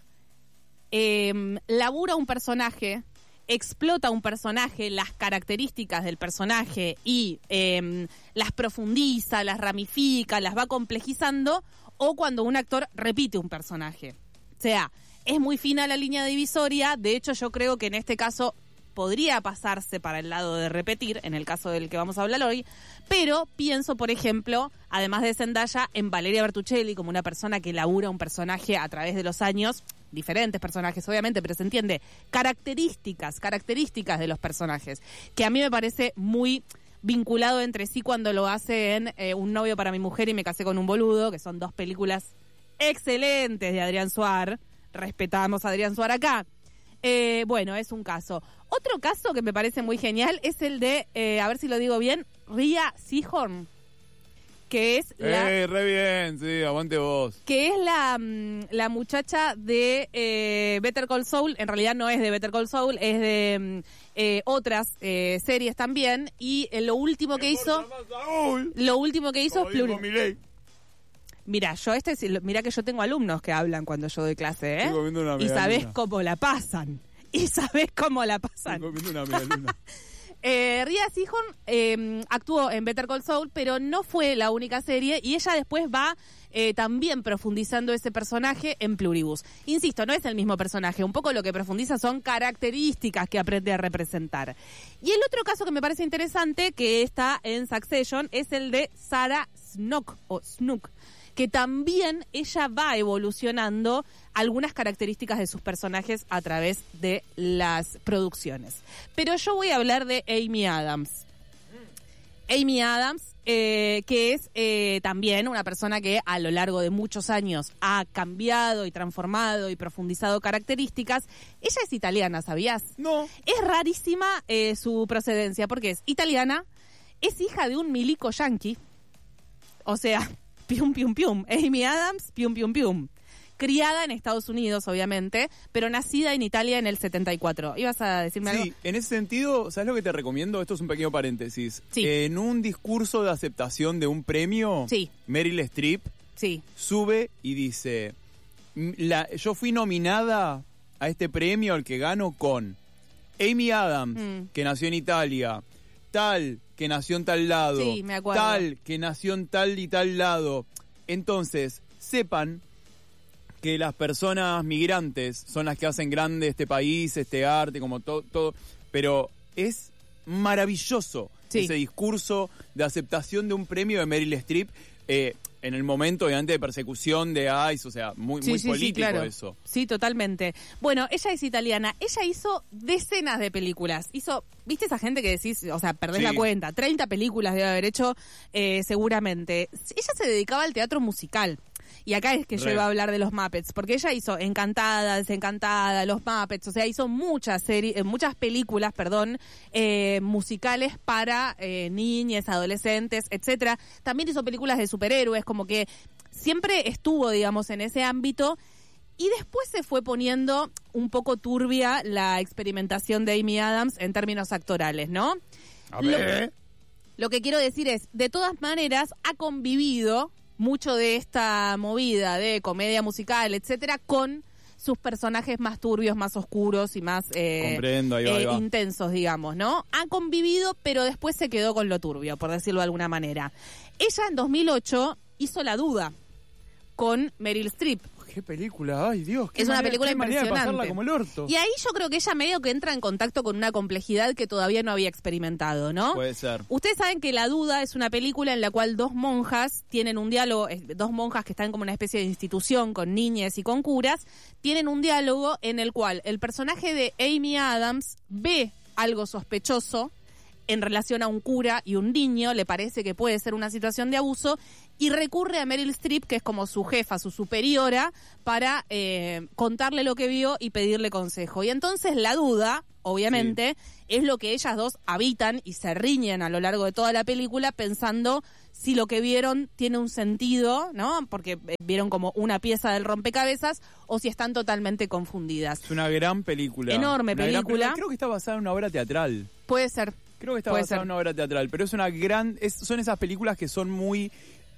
labura un personaje, explota un personaje, las características del personaje y las profundiza, las ramifica, las va complejizando, o cuando un actor repite un personaje. O sea, es muy fina la línea divisoria. De hecho, yo creo que en este caso podría pasarse para el lado de repetir, en el caso del que vamos a hablar hoy, pero pienso, por ejemplo, además de Zendaya, en Valeria Bertuccelli como una persona que labura un personaje a través de los años, diferentes personajes obviamente, pero se entiende, características de los personajes, que a mí me parece muy vinculado entre sí cuando lo hace en Un novio para mi mujer y Me casé con un boludo, que son dos películas excelentes de Adrián Suar. Respetamos a Adrián Suar acá. Bueno, es un caso. Otro caso que me parece muy genial es el de, a ver si lo digo bien, Rhea Seehorn, que es re bien, sí, aguante vos. Que es la muchacha de Better Call Saul. En realidad no es de Better Call Saul, es de otras series también. Y lo último que hizo es Pluribus. Mira, mira que yo tengo alumnos que hablan cuando yo doy clase, ¿eh? Y sabés cómo la pasan. Estoy comiendo una medialuna. Rhea Seehorn actuó en Better Call Saul, pero no fue la única serie, y ella después va también profundizando ese personaje en Pluribus. Insisto, no es el mismo personaje, un poco lo que profundiza son características que aprende a representar. Y el otro caso que me parece interesante, que está en Succession, es el de Sarah Snook, que también ella va evolucionando algunas características de sus personajes a través de las producciones. Pero yo voy a hablar de Amy Adams. Amy Adams, que es también una persona que a lo largo de muchos años ha cambiado y transformado y profundizado características. Ella es italiana, ¿sabías? No. Es rarísima su procedencia, porque es italiana, es hija de un milico yanqui, o sea... Pium, pium, pium. Amy Adams, pium, pium, pium. Criada en Estados Unidos, obviamente, pero nacida en Italia en el 74. ¿Ibas a decirme algo? Sí, en ese sentido, ¿sabes lo que te recomiendo? Esto es un pequeño paréntesis. Sí. En un discurso de aceptación de un premio, sí, Meryl Streep sube y dice, yo fui nominada a este premio al que gano con Amy Adams, que nació en Italia, tal que nació en tal lado, sí, me acuerdo, tal que nació en tal y tal lado. Entonces, sepan que las personas migrantes son las que hacen grande este país, este arte, como todo, pero es maravilloso ese discurso de aceptación de un premio de Meryl Streep, en el momento, obviamente, de persecución de ICE, o sea, muy político, sí, claro. Eso. Sí, totalmente. Bueno, ella es italiana. Ella hizo decenas de películas. ¿Viste esa gente que decís, o sea, perdés la cuenta? 30 películas debe haber hecho, seguramente. Ella se dedicaba al teatro musical. Y acá es que yo iba a hablar de los Muppets, porque ella hizo Encantada, Desencantada, los Muppets, o sea, hizo muchas películas, musicales para niñas, adolescentes, etcétera. También hizo películas de superhéroes, como que siempre estuvo, digamos, en ese ámbito. Y después se fue poniendo un poco turbia la experimentación de Amy Adams en términos actorales, ¿no? A ver. Lo que quiero decir es, de todas maneras, ha convivido mucho de esta movida de comedia musical, etcétera, con sus personajes más turbios, más oscuros y más Comprendo, ahí va. intensos, digamos, ¿no? Ha convivido, pero después se quedó con lo turbio, por decirlo de alguna manera. Ella en 2008 hizo La Duda con Meryl Streep. ¿Qué película? Ay, Dios. Es una película impresionante. De pasarla como el orto. Y ahí yo creo que ella medio que entra en contacto con una complejidad que todavía no había experimentado, ¿no? Puede ser. Ustedes saben que La Duda es una película en la cual dos monjas tienen un diálogo, dos monjas que están como una especie de institución con niñas y con curas, tienen un diálogo en el cual el personaje de Amy Adams ve algo sospechoso en relación a un cura y un niño, le parece que puede ser una situación de abuso, y recurre a Meryl Streep, que es como su jefa, su superiora, para contarle lo que vio y pedirle consejo. Y entonces La Duda, obviamente, es lo que ellas dos habitan y se riñen a lo largo de toda la película pensando si lo que vieron tiene un sentido, ¿no? Porque vieron como una pieza del rompecabezas, o si están totalmente confundidas. Es una gran película. Enorme película. Creo que está basada en una obra teatral. Puede ser. Creo que está basada en una obra teatral, pero es una gran... son esas películas que son muy...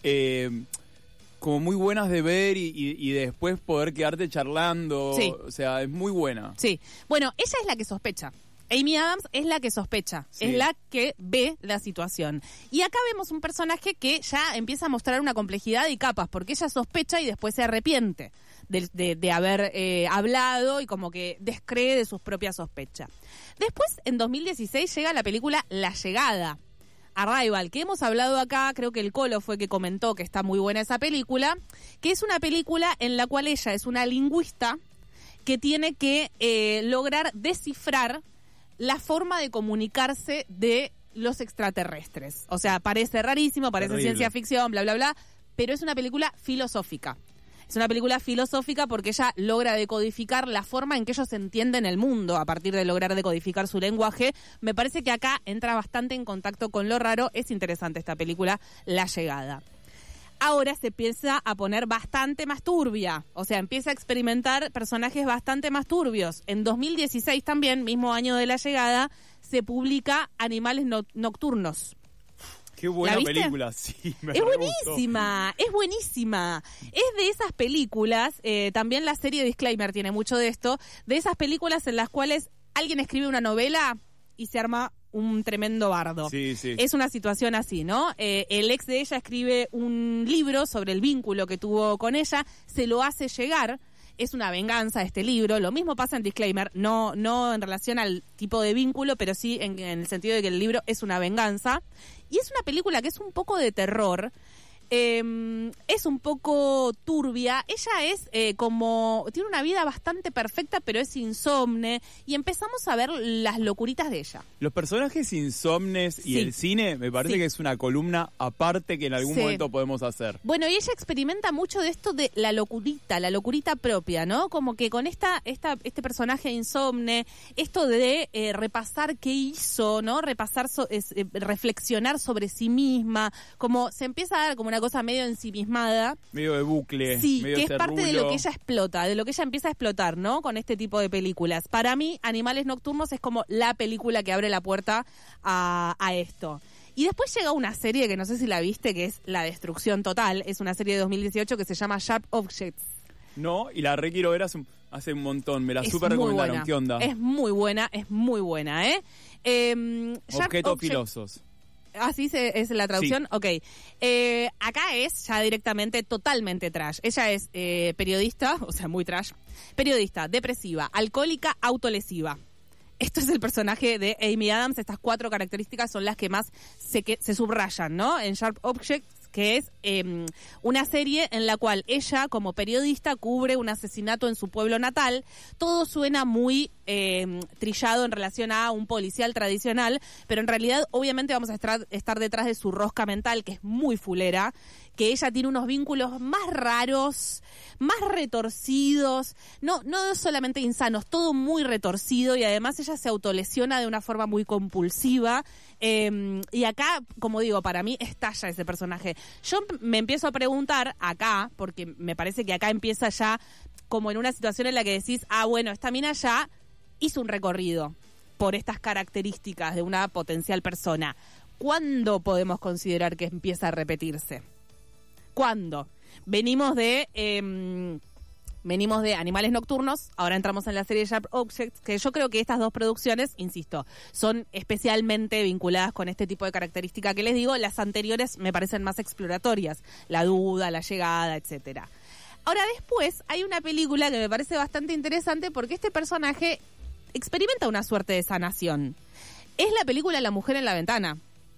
como muy buenas de ver y después poder quedarte charlando. Sí. O sea, es muy buena. Sí. Bueno, ella es la que sospecha. Amy Adams es la que sospecha, Sí. es la que ve la situación. Y acá vemos un personaje que ya empieza a mostrar una complejidad y capas, porque ella sospecha y después se arrepiente de haber hablado y como que descree de sus propias sospechas. Después, en 2016, llega la película La Llegada, Arrival, que hemos hablado acá, creo que el Colo fue que comentó que está muy buena esa película, que es una película en la cual ella es una lingüista que tiene que lograr descifrar la forma de comunicarse de los extraterrestres. O sea, parece rarísimo, parece Terrible. ciencia ficción, bla, bla, bla, pero es una película filosófica. Es una película filosófica porque ella logra decodificar la forma en que ellos entienden el mundo a partir de lograr decodificar su lenguaje. Me parece que acá entra bastante en contacto con lo raro. Es interesante esta película, La Llegada. Ahora se empieza a poner bastante más turbia, o sea, empieza a experimentar personajes bastante más turbios. En 2016 también, mismo año de La Llegada, se publica Animales Nocturnos. Qué buena ¿La viste? película, sí. Es buenísima, es buenísima. Es de esas películas, también la serie Disclaimer tiene mucho de esto, de esas películas en las cuales alguien escribe una novela y se arma un tremendo bardo. Sí, sí. Es una situación así, ¿no? El ex de ella escribe un libro sobre el vínculo que tuvo con ella, se lo hace llegar. Es una venganza este libro. Lo mismo pasa en Disclaimer, no en relación al tipo de vínculo, pero sí en el sentido de que el libro es una venganza. Y es una película que es un poco de terror. Es un poco turbia. Ella es como... tiene una vida bastante perfecta, pero es insomne. Y empezamos a ver las locuritas de ella. Los personajes insomnes y Sí. el cine me parece Sí. que es una columna aparte que en algún Sí. momento podemos hacer. Bueno, y ella experimenta mucho de esto de la locurita propia, ¿no? Como que con este personaje insomne, esto de repasar qué hizo, ¿no? Reflexionar sobre sí misma, como se empieza a dar como una cosa medio ensimismada. Medio de bucle, Sí, medio que es parte de lo cerrulo. que ella explota, de lo que ella empieza a explotar, ¿no? Con este tipo de películas. Para mí, Animales Nocturnos es como la película que abre la puerta a esto. Y después llega una serie que no sé si la viste, que es La Destrucción Total. Es una serie de 2018 que se llama Sharp Objects. No, y la requiero ver hace un montón. Me la Es super muy recomendaron. buena. ¿Qué onda? Es muy buena, ¿eh? Sharp Objetos Objects- filosos. Ah, sí, es la traducción. Ok. Acá es ya directamente totalmente trash. Ella es periodista, o sea, muy trash. Periodista, depresiva, alcohólica, autolesiva. Esto es el personaje de Amy Adams. Estas 4 características son las que más se subrayan, ¿no? En Sharp Objects, que es una serie en la cual ella, como periodista, cubre un asesinato en su pueblo natal. Todo suena muy trillado en relación a un policial tradicional, pero en realidad, obviamente, vamos a estar detrás de su rosca mental, que es muy fulera, que ella tiene unos vínculos más raros, más retorcidos, no solamente insanos, todo muy retorcido, y además ella se autolesiona de una forma muy compulsiva. Y acá, como digo, para mí estalla ese personaje. Yo me empiezo a preguntar acá, porque me parece que acá empieza ya como en una situación en la que decís, bueno, esta mina ya hizo un recorrido por estas características de una potencial persona. ¿Cuándo podemos considerar que empieza a repetirse? ¿Cuándo? Venimos de venimos de Animales Nocturnos, ahora entramos en la serie Sharp Objects, que yo creo que estas dos producciones, insisto, son especialmente vinculadas con este tipo de característica que les digo. Las anteriores me parecen más exploratorias, la duda, la llegada, etcétera. Ahora después hay una película que me parece bastante interesante porque este personaje experimenta una suerte de sanación. Es la película La mujer en la ventana.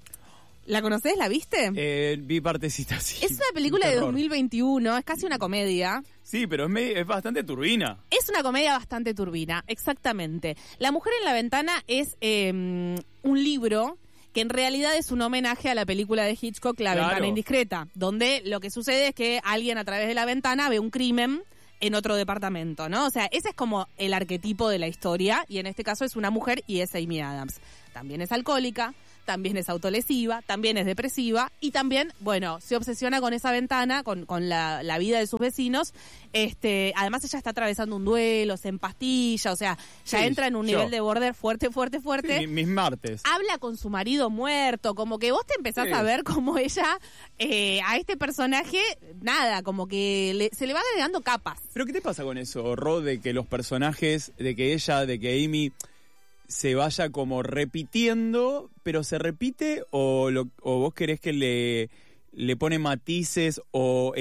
¿La conocés? ¿La viste? Vi partecitas, sí. Es una película de 2021, es casi una comedia. Sí, pero es bastante turbina. Es una comedia bastante turbina, exactamente. La mujer en la ventana es un libro que en realidad es un homenaje a la película de Hitchcock, La ventana indiscreta, donde lo que sucede es que alguien a través de la ventana ve un crimen en otro departamento, ¿no? O sea, ese es como el arquetipo de la historia, y en este caso es una mujer y es Amy Adams. También es alcohólica, también es autolesiva, también es depresiva y también, bueno, se obsesiona con esa ventana, con la vida de sus vecinos. Además ella está atravesando un duelo, se empastilla, o sea, ya entra en un nivel de border fuerte. Sí, mis martes. Habla con su marido muerto, como que vos te empezás a ver como ella, a este personaje, nada, como que se le va agregando capas. ¿Pero qué te pasa con eso, Ro, de que los personajes, de que Amy se vaya como repitiendo, pero se repite o vos querés que le pone matices o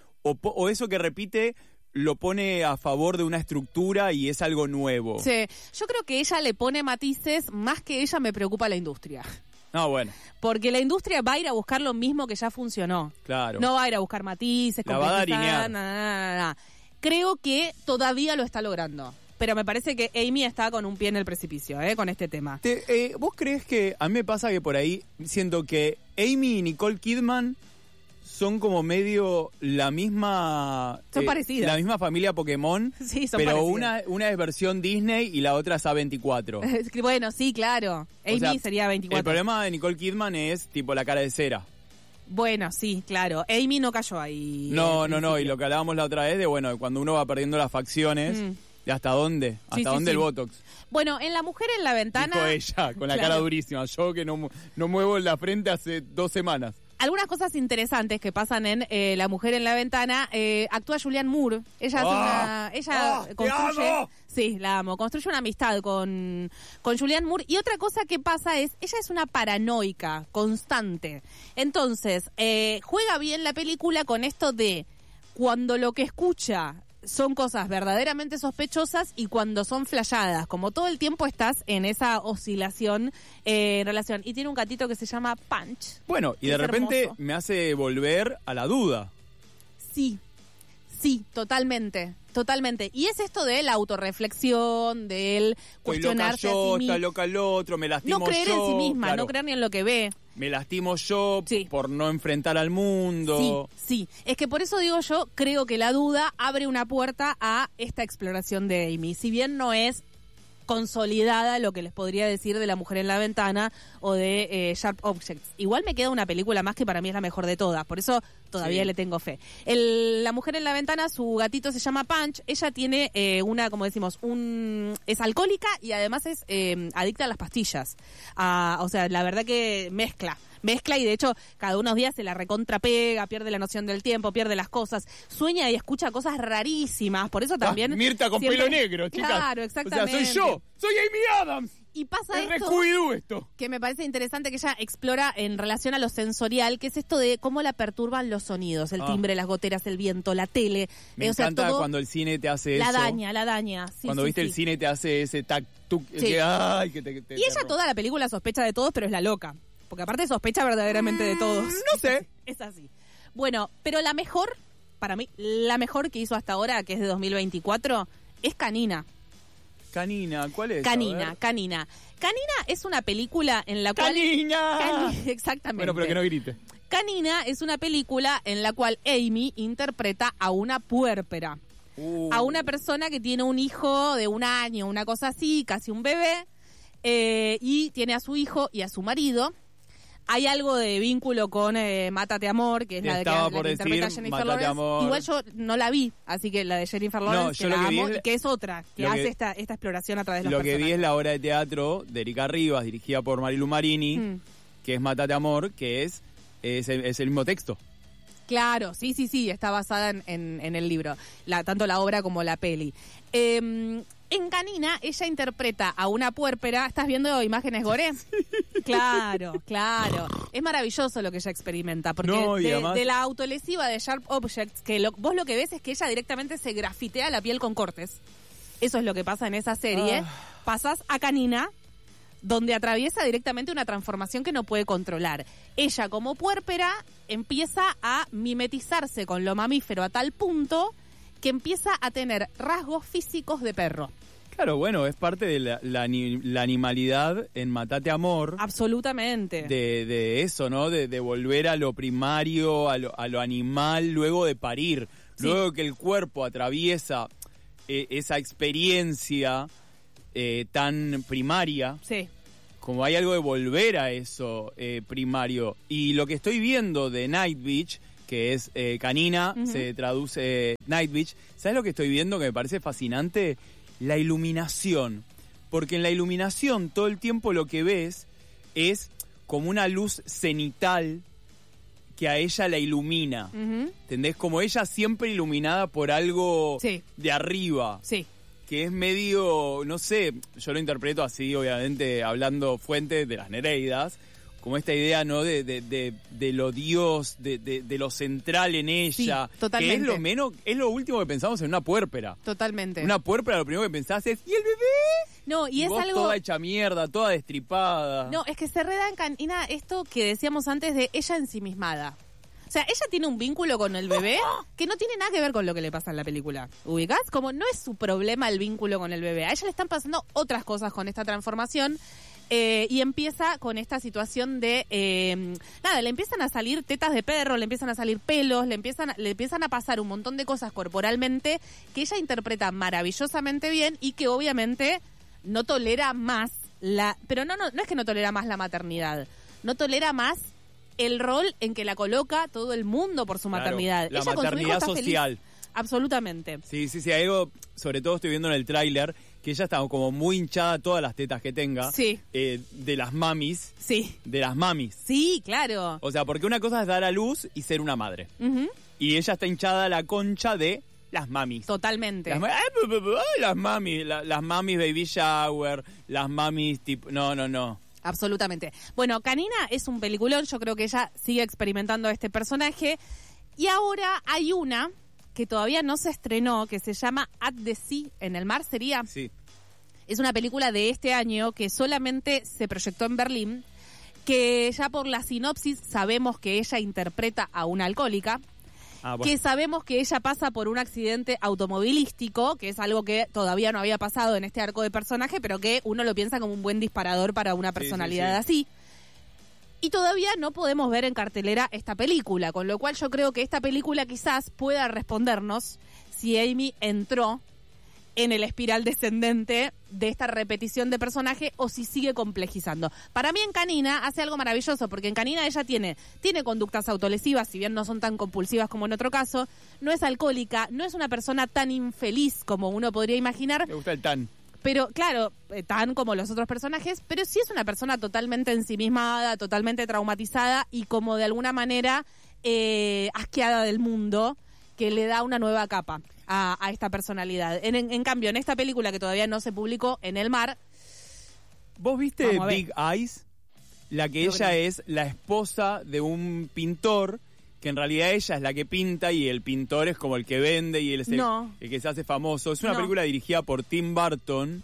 eso que repite lo pone a favor de una estructura y es algo nuevo? Sí, yo creo que ella le pone matices, más que ella me preocupa la industria. No, bueno. Porque la industria va a ir a buscar lo mismo que ya funcionó. Claro. No va a ir a buscar matices, la va a darinear. Nada. Creo que todavía lo está logrando. Pero me parece que Amy está con un pie en el precipicio, con este tema. ¿Vos crees que, a mí me pasa que por ahí siento que Amy y Nicole Kidman son como medio la misma... Son parecidas. La misma familia Pokémon, sí, son pero parecidas. una es versión Disney y la otra es A24. Bueno, sí, claro. Amy sería A24. El problema de Nicole Kidman es tipo la cara de cera. Bueno, sí, claro. Amy no cayó ahí. No, y lo que hablábamos la otra vez de, bueno, cuando uno va perdiendo las facciones... ¿Y hasta dónde? ¿Hasta dónde el Botox? Bueno, en La mujer en la ventana... Dijo ella, con la cara durísima. Yo que no muevo la frente hace 2 semanas. Algunas cosas interesantes que pasan en La mujer en la ventana. Actúa Julianne Moore. Ella construye... Sí, la amo. Construye una amistad con Julianne Moore. Y otra cosa que pasa es, ella es una paranoica constante. Entonces, juega bien la película con esto de cuando lo que escucha son cosas verdaderamente sospechosas y cuando son flashadas, como todo el tiempo estás en esa oscilación en relación. Y tiene un gatito que se llama Punch. Bueno, y de repente hermoso. Me hace volver a la duda. Sí, totalmente. Y es esto de la autorreflexión, del cuestionarse a sí mismo. Está loca el otro, me lastimo yo. No creer en sí misma, claro. No creer ni en lo que ve. Me lastimo yo por no enfrentar al mundo. Sí. Es que por eso digo yo, creo que la duda abre una puerta a esta exploración de Amy. Si bien no es consolidada lo que les podría decir de La mujer en la ventana o de Sharp Objects. Igual me queda una película más que para mí es la mejor de todas, por eso todavía le tengo fe. La mujer en la ventana, su gatito se llama Punch, ella tiene como decimos, es alcohólica y además es adicta a las pastillas. O sea, la verdad que mezcla y de hecho cada unos días se la recontrapega, pierde la noción del tiempo, pierde las cosas, sueña y escucha cosas rarísimas, por eso también... Mirta con pelo negro, chicas. Claro, exactamente. O sea, soy Amy Adams. Y pasa esto que me parece interesante que ella explora en relación a lo sensorial, que es esto de cómo la perturban los sonidos, el timbre, las goteras, el viento, la tele. Me encanta todo cuando el cine te hace la eso. La daña. Sí, cuando viste el cine te hace ese tac-tuc. Y ella toda la película sospecha de todos, pero es la loca. Porque aparte sospecha verdaderamente de todos. No sé. Es así. Bueno, pero la mejor, para mí, la mejor que hizo hasta ahora, que es de 2024, es Canina. Canina, ¿cuál es? Canina. Canina es una película en la cual... ¡Canina! Exactamente. Bueno, pero que no grite. Canina es una película en la cual Amy interpreta a una puérpera. A una persona que tiene un hijo de 1 año, una cosa así, casi un bebé, y tiene a su hijo y a su marido. Hay algo de vínculo con Mátate Amor, que es la que interpreta Jennifer Lawrence. Igual yo no la vi, así que la de Jennifer Lawrence, que la amo, que es otra, que hace esta exploración a través de los personajes. Lo que vi es la obra de teatro de Erika Rivas, dirigida por Marilu Marini, que es Mátate Amor, que es el mismo texto. Claro, sí, está basada en el libro, tanto la obra como la peli. En Canina, ella interpreta a una puérpera. ¿Estás viendo imágenes gore? Sí. Claro. Es maravilloso lo que ella experimenta, porque además, de la autolesiva de Sharp Objects, que vos lo que ves es que ella directamente se grafitea la piel con cortes. Eso es lo que pasa en esa serie. Pasás a Canina, donde atraviesa directamente una transformación que no puede controlar. Ella, como puérpera, empieza a mimetizarse con lo mamífero a tal punto que empieza a tener rasgos físicos de perro. Claro, bueno, es parte de la animalidad en Matate Amor. Absolutamente. De eso, ¿no? De volver a lo primario, a lo animal, luego de parir. Sí. Luego que el cuerpo atraviesa esa experiencia tan primaria. Sí. Como hay algo de volver a eso primario. Y lo que estoy viendo de Night Beach, que es Canina, se traduce Night Beach. ¿Sabes lo que estoy viendo que me parece fascinante? La iluminación. Porque en la iluminación todo el tiempo lo que ves es como una luz cenital que a ella la ilumina. ¿Entendés? Como ella siempre iluminada por algo de arriba. Sí. Que es medio, no sé, yo lo interpreto así, obviamente, hablando fuente de las Nereidas, como esta idea, ¿no? De lo Dios, de lo central en ella. Sí, totalmente. Que es lo último que pensamos en una puérpera. Totalmente. Una puérpera, lo primero que pensás es, ¿y el bebé? No, y es vos algo... toda hecha mierda, toda destripada. No, es que se reda en Canina esto que decíamos antes de ella ensimismada. O sea, ella tiene un vínculo con el bebé que no tiene nada que ver con lo que le pasa en la película. ¿Ubicás? Como no es su problema el vínculo con el bebé. A ella le están pasando otras cosas con esta transformación. Y empieza con esta situación de... le empiezan a salir tetas de perro, le empiezan a salir pelos, le empiezan a pasar un montón de cosas corporalmente que ella interpreta maravillosamente bien y que obviamente no tolera más pero no es que no tolera más la maternidad, no tolera más el rol en que la coloca todo el mundo por su maternidad. La ella maternidad con su hijo está social. feliz. Absolutamente. Sí, algo, sobre todo estoy viendo en el tráiler, que ella está como muy hinchada todas las tetas que tenga. Sí. De las mamis. Sí. De las mamis. Sí, claro. O sea, porque una cosa es dar a luz y ser una madre. Y ella está hinchada a la concha de las mamis. Totalmente. Las mamis, las mamis baby shower, las mamis tipo... No. Absolutamente. Bueno, Canina es un peliculón, yo creo que ella sigue experimentando a este personaje. Y ahora hay una que todavía no se estrenó, que se llama At the Sea, en el mar, ¿sería? Sí. Es una película de este año que solamente se proyectó en Berlín, que ya por la sinopsis sabemos que ella interpreta a una alcohólica, que sabemos que ella pasa por un accidente automovilístico, que es algo que todavía no había pasado en este arco de personaje, pero que uno lo piensa como un buen disparador para una personalidad así. Y todavía no podemos ver en cartelera esta película, con lo cual yo creo que esta película quizás pueda respondernos si Amy entró en el espiral descendente de esta repetición de personaje o si sigue complejizando. Para mí en Canina hace algo maravilloso, porque en Canina ella tiene conductas autolesivas, si bien no son tan compulsivas como en otro caso, no es alcohólica, no es una persona tan infeliz como uno podría imaginar. Me gusta el tan. Pero, claro, tan como los otros personajes, pero sí es una persona totalmente ensimismada, totalmente traumatizada y como de alguna manera asqueada del mundo, que le da una nueva capa a esta personalidad. En cambio, en esta película que todavía no se publicó, En el mar... ¿Vos viste Big Eyes? La que ella es la esposa de un pintor, que en realidad ella es la que pinta y el pintor es como el que vende y él es el que se hace famoso. Es una película dirigida por Tim Burton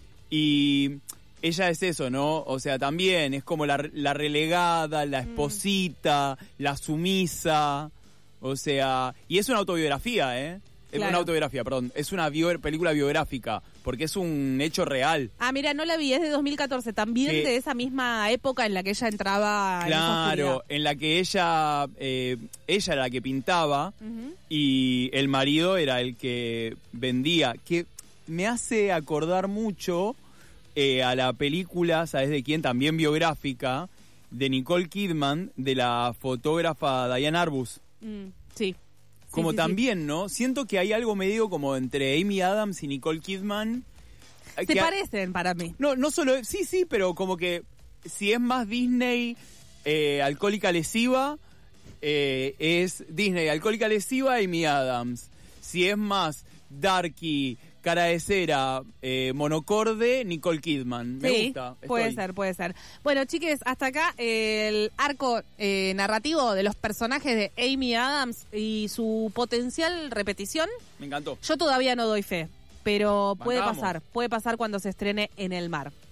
y ella es eso, ¿no? O sea, también es como la relegada, la esposita, la sumisa, o sea... Y es una autobiografía, ¿eh? Es una autobiografía, perdón. Es una película biográfica, porque es un hecho real. Ah, mira, no la vi, es de 2014, también de esa misma época en la que ella entraba en esa oscuridad. En la que ella era la que pintaba y el marido era el que vendía, que me hace acordar mucho a la película, ¿sabes de quién? También biográfica, de Nicole Kidman, de la fotógrafa Diane Arbus. Sí. Como también, ¿no? Siento que hay algo medio como entre Amy Adams y Nicole Kidman. Se parecen para mí. No solo... Sí, pero como que si es más Disney, alcohólica lesiva, es Disney, Alcohólica Lesiva, Amy Adams. Si es más darky, cara de cera, monocorde, Nicole Kidman. Me gusta. Puede ser. Bueno, chiques, hasta acá el arco narrativo de los personajes de Amy Adams y su potencial repetición. Me encantó. Yo todavía no doy fe, pero Bancamos. puede pasar cuando se estrene En el Mar.